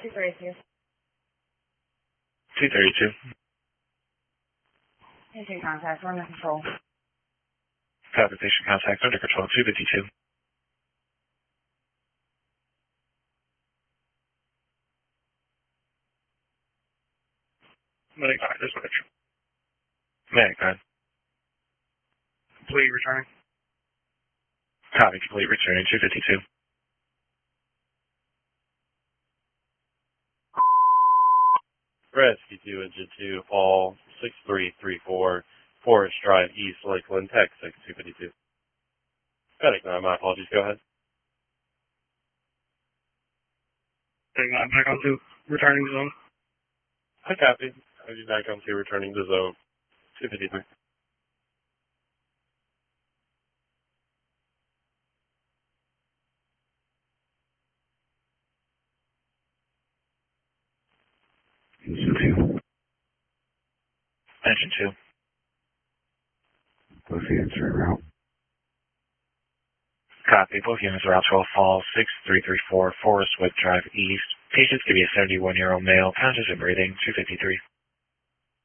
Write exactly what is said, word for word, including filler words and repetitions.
two thirty-two. two thirty-two. Patient contact, we're under control. Copy, patient contact under control, two fifty-two. Medic nine, dispatch. Medic nine. Complete returning. Copy, complete returning, two fifty-two. Rescue two, Engine two, Fall six three three four, Forest Drive, East Lakeland, Texas, two fifty-two. Medic nine, my apologies, go ahead. Medic nine, back on to returning zone. I copy. I do back on to returning to zone, two fifty-three. Engine two. Engine two. Both units are en route. Copy. Both units are out twelve Fall, six three three four, Forest Wood Drive East. Patients could be a seventy-one-year-old male, conscious and breathing, two fifty-three.